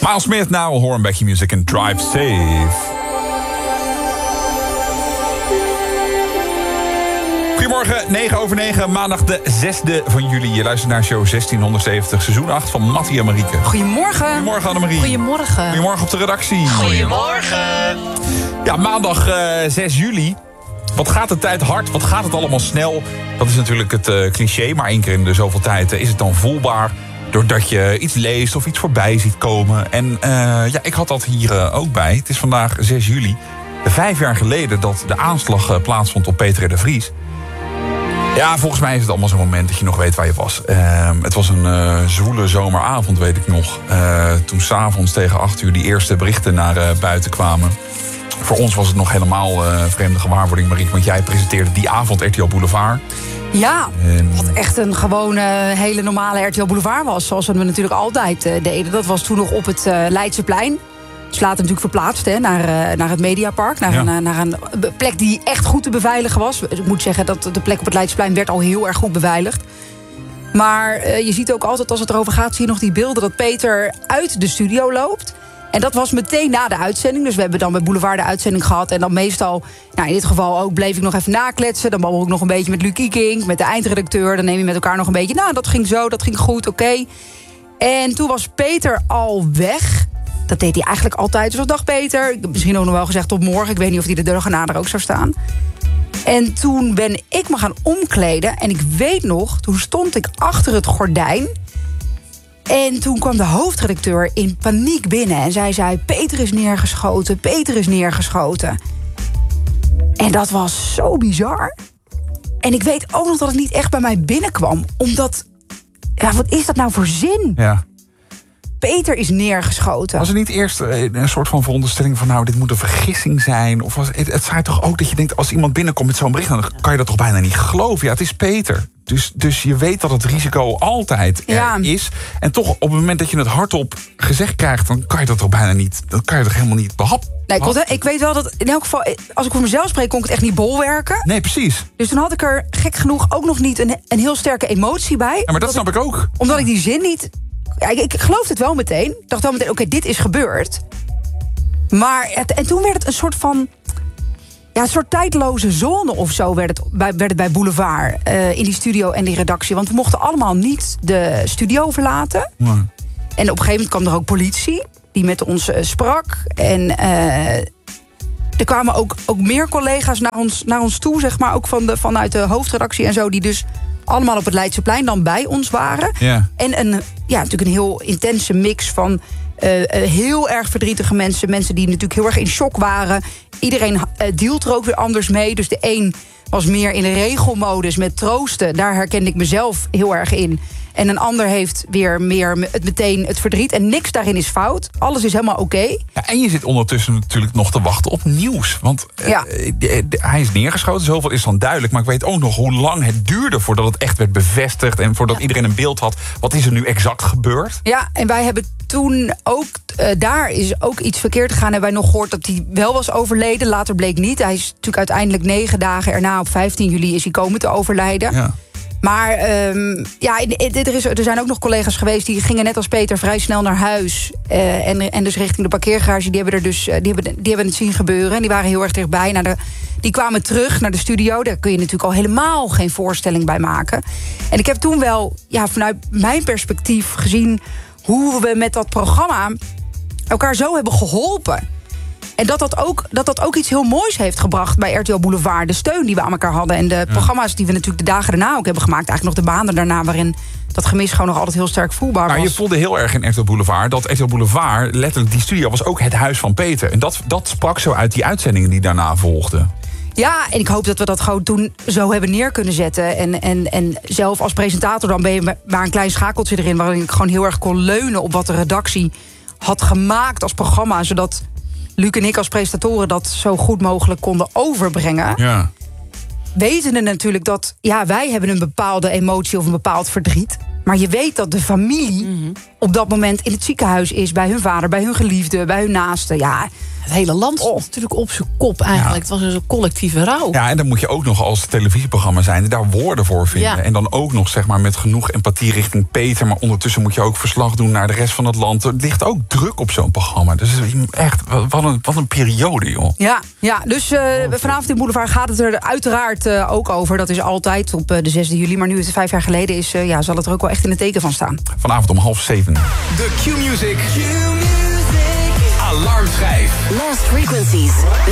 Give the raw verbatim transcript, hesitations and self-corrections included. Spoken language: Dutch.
Miles Smith, now hoor een beetje music en Drive Safe. Goedemorgen, negen over negen, maandag de zesde van juli. Je luistert naar show zestienhonderdzeventig, seizoen acht van Mattie en Marieke. Goedemorgen. Goedemorgen Annemarie. Goedemorgen. Goedemorgen op de redactie. Goedemorgen. Ja, maandag uh, zes juli. Wat gaat de tijd hard, wat gaat het allemaal snel? Dat is natuurlijk het uh, cliché, maar één keer in de zoveel tijd uh, is het dan voelbaar. Doordat je iets leest of iets voorbij ziet komen. En uh, ja, ik had dat hier uh, ook bij. Het is vandaag zes juli. Vijf jaar geleden dat de aanslag uh, plaatsvond op Peter R. de Vries. Ja, volgens mij is het allemaal zo'n moment dat je nog weet waar je was. Uh, het was een uh, zwoele zomeravond, weet ik nog. Uh, toen 's avonds tegen acht uur die eerste berichten naar uh, buiten kwamen. Voor ons was het nog helemaal uh, vreemde gewaarwording, Marieke. Want jij presenteerde die avond R T L Boulevard. Ja, En... wat echt een gewone, hele normale R T L Boulevard was. Zoals we natuurlijk altijd uh, deden. Dat was toen nog op het uh, Leidseplein. Dus later natuurlijk verplaatst hè, naar, uh, naar het Mediapark. Naar, ja. een, uh, naar een plek die echt goed te beveiligen was. Ik moet zeggen dat de plek op het Leidseplein werd al heel erg goed beveiligd. Maar uh, je ziet ook altijd als het erover gaat, zie je nog die beelden dat Peter uit de studio loopt. En dat was meteen na de uitzending. Dus we hebben dan bij Boulevard de uitzending gehad. En dan meestal, nou in dit geval ook, bleef ik nog even nakletsen. Dan babbel ik nog een beetje met Luc Ikink, met de eindredacteur. Dan neem je met elkaar nog een beetje, nou dat ging zo, dat ging goed, oké. Okay. En toen was Peter al weg. Dat deed hij eigenlijk altijd. Dus dag Peter. Ik heb misschien ook nog wel gezegd tot morgen. Ik weet niet of hij de dag erna er ook zou staan. En toen ben ik me gaan omkleden. En ik weet nog, toen stond ik achter het gordijn. En toen kwam de hoofdredacteur in paniek binnen. En zij zei, Peter is neergeschoten, Peter is neergeschoten. En dat was zo bizar. En ik weet ook nog dat het niet echt bij mij binnenkwam. Omdat, ja, wat is dat nou voor zin? Ja. Peter is neergeschoten. Was er niet eerst een soort van veronderstelling van, nou, dit moet een vergissing zijn? Of was het, het zei toch ook dat je denkt, als iemand binnenkomt met zo'n bericht, dan kan je dat toch bijna niet geloven? Ja, het is Peter. Dus, dus je weet dat het risico altijd er ja. is. En toch, op het moment dat je het hardop gezegd krijgt, dan kan je dat toch bijna niet, dan kan je toch helemaal niet behappen. Nee, ik, ik weet wel dat, in elk geval, als ik voor mezelf spreek, kon ik het echt niet bolwerken. Nee, precies. Dus toen had ik er gek genoeg ook nog niet een, een heel sterke emotie bij. Ja, maar dat snap ik, ik ook. Omdat ik die zin niet... Ja, ik, ik geloofde het wel meteen. Ik dacht wel meteen, oké, okay, dit is gebeurd. Maar, het, en toen werd het een soort van... Ja, een soort tijdloze zone of zo werd het bij, werd het bij Boulevard. Uh, in die studio en die redactie. Want we mochten allemaal niet de studio verlaten. Nee. En op een gegeven moment kwam er ook politie. Die met ons uh, sprak. En uh, er kwamen ook, ook meer collega's naar ons, naar ons toe. Zeg maar, ook van de, vanuit de hoofdredactie en zo. Die dus allemaal op het Leidseplein dan bij ons waren. Ja. En een, ja, natuurlijk een heel intense mix van uh, uh, heel erg verdrietige mensen. Mensen die natuurlijk heel erg in shock waren. Iedereen uh, dealt er ook weer anders mee. Dus de een was meer in de regelmodus met troosten. Daar herkende ik mezelf heel erg in. En een ander heeft weer meer het meteen het verdriet. En niks daarin is fout. Alles is helemaal oké. Okay. Ja, en je zit ondertussen natuurlijk nog te wachten op nieuws. Want ja. uh, de, de, hij is neergeschoten, zoveel is dan duidelijk. Maar ik weet ook nog hoe lang het duurde voordat het echt werd bevestigd. En voordat ja. iedereen een beeld had. Wat is er nu exact gebeurd? Ja, en wij hebben toen ook... Uh, daar is ook iets verkeerd gegaan. Hebben wij nog gehoord dat hij wel was overleden. Later bleek niet. Hij is natuurlijk uiteindelijk negen dagen erna, op vijftien juli, is hij komen te overlijden. Ja. Maar um, ja, er, is, er zijn ook nog collega's geweest die gingen net als Peter vrij snel naar huis. Uh, en, en dus richting de parkeergarage. Die hebben, er dus, die, hebben, die hebben het zien gebeuren. En die waren heel erg dichtbij. Nou, de, die kwamen terug naar de studio. Daar kun je natuurlijk al helemaal geen voorstelling bij maken. En ik heb toen wel, ja, vanuit mijn perspectief gezien hoe we met dat programma elkaar zo hebben geholpen. En dat dat, ook, dat dat ook iets heel moois heeft gebracht bij R T L Boulevard. De steun die we aan elkaar hadden. En de ja. programma's die we natuurlijk de dagen daarna ook hebben gemaakt. Eigenlijk nog de banen daarna waarin dat gemis gewoon nog altijd heel sterk voelbaar was. Maar je voelde heel erg in R T L Boulevard dat R T L Boulevard, letterlijk die studio, was ook het huis van Peter. En dat, dat sprak zo uit die uitzendingen die daarna volgden. Ja, en ik hoop dat we dat gewoon toen zo hebben neer kunnen zetten. En, en, en zelf als presentator dan ben je maar een klein schakeltje erin, waarin ik gewoon heel erg kon leunen op wat de redactie had gemaakt als programma, zodat Luc en ik als presentatoren dat zo goed mogelijk konden overbrengen. Ja. Wetende natuurlijk dat, ja, wij hebben een bepaalde emotie of een bepaald verdriet. Maar je weet dat de familie mm-hmm. op dat moment in het ziekenhuis is, bij hun vader, bij hun geliefde, bij hun naasten. Ja, Het hele land stond Oh. natuurlijk op zijn kop eigenlijk. Ja. Het was een collectieve rouw. Ja, en dan moet je ook nog als televisieprogramma zijn daar woorden voor vinden. Ja. En dan ook nog zeg maar met genoeg empathie richting Peter. Maar ondertussen moet je ook verslag doen naar de rest van het land. Er ligt ook druk op zo'n programma. Dus echt, wat een, wat een periode, joh. Ja, ja, dus uh, vanavond in Boulevard gaat het er uiteraard uh, ook over. Dat is altijd op uh, de zesde juli. Maar nu het vijf jaar geleden is, uh, ja, zal het er ook wel echt in het teken van staan. Vanavond om half zeven. De Q-Music. Q-Music. Alarmschijf. Lost Frequencies.